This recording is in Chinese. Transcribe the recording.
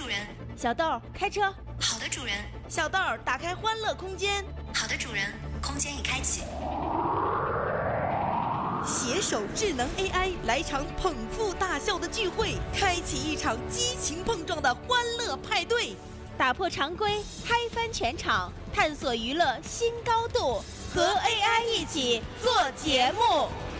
主人。 小豆，开车。 好的，主人。 小豆，打开欢乐空间。 好的，主人。空间已开启。 携手智能 AI 来场捧腹大笑的聚会，开启一场激情碰撞的欢乐派对， 打破常规，嗨翻全场，探索娱乐新高度，和 AI 一起做节目。